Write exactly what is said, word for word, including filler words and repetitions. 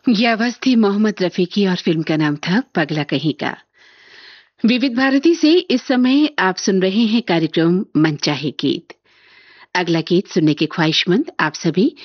ये आवाज थी मोहम्मद रफी की और फिल्म का नाम था पगला कहीं का। विविध भारती से इस समय आप सुन रहे हैं कार्यक्रम मनचाहे गीत। अगला गीत सुनने के ख्वाहिशमंद आप सभी